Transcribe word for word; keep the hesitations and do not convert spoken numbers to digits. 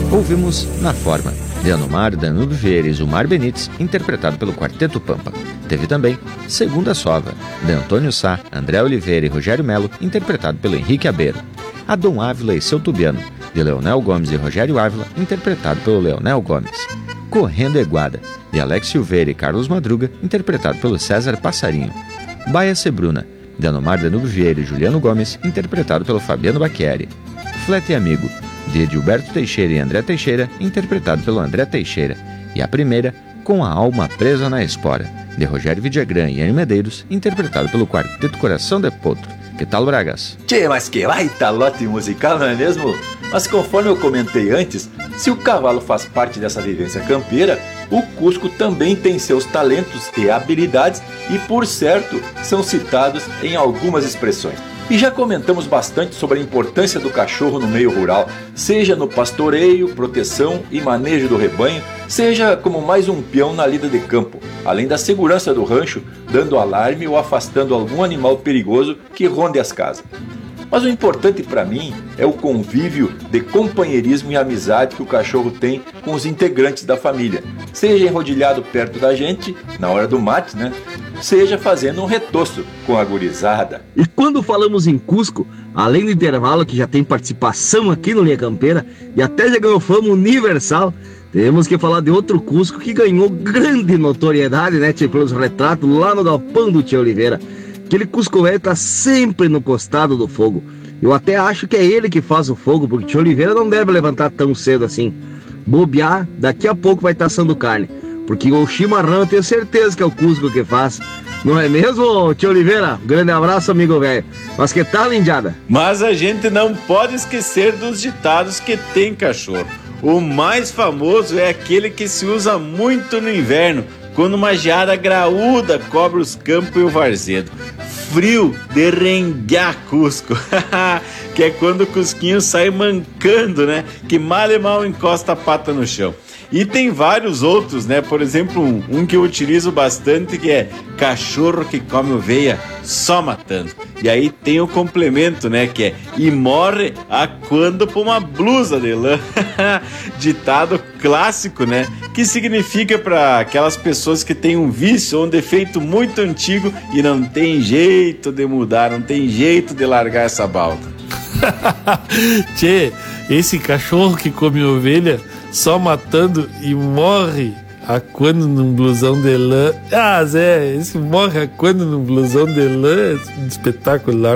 Ouvimos Na Forma, de Anomar, Danilo Vieira e Zumar Benites, interpretado pelo Quarteto Pampa. Teve também Segunda Sova, de Antônio Sá, André Oliveira e Rogério Melo, interpretado pelo Henrique Abeiro. Adão Ávila e Seu Tubiano, de Leonel Gomes e Rogério Ávila, interpretado pelo Leonel Gomes. Correndo Eguada, de Alex Silveira e Carlos Madruga, interpretado pelo César Passarinho. Baia Sebruna, de Anomar, Danilo Vieira e Juliano Gomes, interpretado pelo Fabiano Bacchieri. Flete Amigo, de Edilberto Teixeira e André Teixeira, interpretado pelo André Teixeira. E a primeira, Com a Alma Presa na Espora, de Rogério Vidagrã e Enio Medeiros, interpretado pelo Quarteto Coração de Potro. Que tal, Bragas? Tchê, mas que baita lote musical, não é mesmo? Mas conforme eu comentei antes, se o cavalo faz parte dessa vivência campeira, o Cusco também tem seus talentos e habilidades e, por certo, são citados em algumas expressões. E já comentamos bastante sobre a importância do cachorro no meio rural, seja no pastoreio, proteção e manejo do rebanho, seja como mais um peão na lida de campo, além da segurança do rancho, dando alarme ou afastando algum animal perigoso que ronde as casas. Mas o importante para mim é o convívio de companheirismo e amizade que o cachorro tem com os integrantes da família, seja enrodilhado perto da gente, na hora do mate, né? Seja fazendo um retoço com a gurizada. E quando falamos em Cusco, além do intervalo que já tem participação aqui no Linha Campeira e até já ganhou fama universal, temos que falar de outro Cusco que ganhou grande notoriedade, né, tchê, pelos retratos lá no galpão do Tio Oliveira. Aquele Cusco velho tá sempre no costado do fogo. Eu até acho que é ele que faz o fogo, porque o Tio Oliveira não deve levantar tão cedo assim. Bobear, daqui a pouco vai estar assando carne, porque o chimarrão eu tenho certeza que é o Cusco que faz. Não é mesmo, Tio Oliveira? Grande abraço, amigo velho. Mas que tal, indiada? Mas a gente não pode esquecer dos ditados que tem cachorro. O mais famoso é aquele que se usa muito no inverno, quando uma geada graúda cobre os campos e o varzedo. Frio de renguear Cusco, que é quando o Cusquinho sai mancando, né? Que mal e mal encosta a pata no chão. E tem vários outros, né? Por exemplo, um, um que eu utilizo bastante, que é cachorro que come oveia só matando. E aí tem o complemento, né? Que é e morre a quando por uma blusa de lã. Ditado clássico, né? Que significa para aquelas pessoas que têm um vício ou um defeito muito antigo e não tem jeito de mudar, não tem jeito de largar essa balda. Tchê, esse cachorro que come ovelha só matando e morre a quando num blusão de lã. Ah, Zé, esse morre a quando num blusão de lã é espetacular.